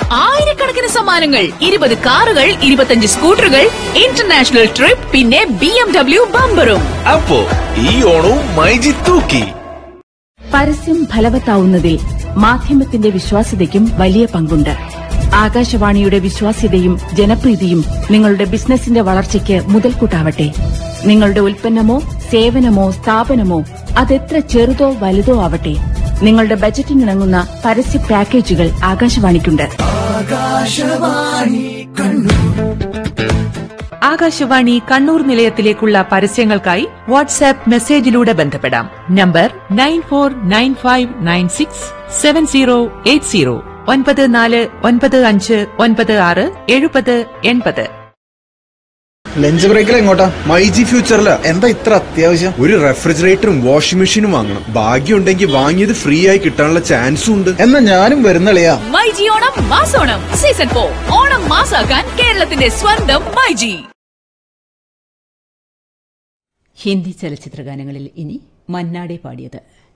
ആയിരക്കണക്കിന് സമ്മാനങ്ങൾ, 20 കാറുകൾ, 25 സ്കൂട്ടറുകൾ, ഇന്റർനാഷണൽ ട്രിപ്പ്, പിന്നെ BMW ബമ്പറും. അപ്പോ ഈ ഓണവും മൈജി തൂക്കി. പരസ്യം ഫലവത്താവുന്നതിൽ മാധ്യമത്തിന്റെ വിശ്വാസ്യതയ്ക്കും വലിയ പങ്കുണ്ട്. ആകാശവാണിയുടെ വിശ്വാസ്യതയും ജനപ്രീതിയും നിങ്ങളുടെ ബിസിനസിന്റെ വളർച്ചയ്ക്ക് മുതൽക്കൂട്ടാവട്ടെ. നിങ്ങളുടെ ഉൽപ്പന്നമോ സേവനമോ സ്ഥാപനമോ അതെത്ര ചെറുതോ വലുതോ ആവട്ടെ, നിങ്ങളുടെ ബജറ്റിനിണങ്ങുന്ന പരസ്യ പാക്കേജുകൾ ആകാശവാണിക്കുണ്ട്. ആകാശവാണി കണ്ണൂർ നിലയത്തിലേക്കുള്ള പരസ്യങ്ങൾക്കായി വാട്സാപ്പ് മെസ്സേജിലൂടെ ബന്ധപ്പെടാം. നമ്പർ 9495967080 9495967080. ലഞ്ച് ബ്രേക്കിൽ എങ്ങോട്ടാ? മൈജി ഫ്യൂച്ചറില്. എന്താ ഇത്ര അത്യാവശ്യം? ഒരു റെഫ്രിജറേറ്ററും വാഷിംഗ് മെഷീനും വാങ്ങണം. ഭാഗ്യമുണ്ടെങ്കിൽ വാങ്ങിയത് ഫ്രീ ആയി കിട്ടാനുള്ള ചാൻസും ഉണ്ട്. എന്നാ ഞാനും വരുന്നളിയാ. മൈജി ഓണം മാസോണം സീസൺ 4. ഓണം മാസാക്കാൻ കേരളത്തിന്റെ സ്വന്തം മൈജി. ഹിന്ദി ചലച്ചിത്ര ഗാനങ്ങളിൽ ഇനി മന്നാടെ പാടിയത്.